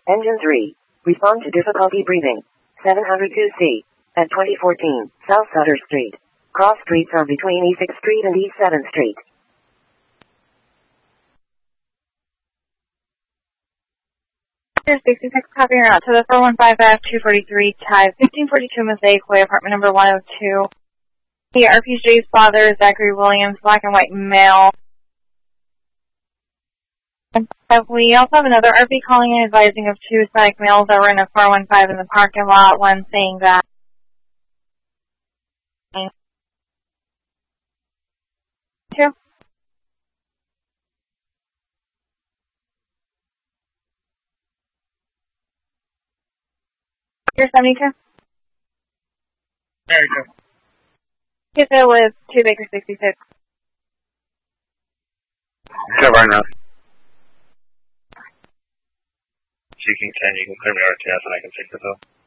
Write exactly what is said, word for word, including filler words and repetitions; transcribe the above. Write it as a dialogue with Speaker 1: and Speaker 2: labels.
Speaker 1: Engine three. Respond to difficulty breathing. seven oh two C. At twenty fourteen, South Sutter Street. Cross streets are between E sixth Street and East seventh Street.
Speaker 2: sixty-six, copy your route to the four one five F two forty-three, type fifteen forty-two Mosaic Way, apartment number one oh two. The R P J's father, Zachary Williams, black and white male. And we also have another R P calling and advising of two Hispanic males that were in a four one five in the parking lot, one saying that. Two. You're seventy-two?
Speaker 3: There you go.
Speaker 2: Hit it with two Baker sixty-six.
Speaker 3: Yeah, right now. Seeking ten, you can clear me R T S and I can take the bill.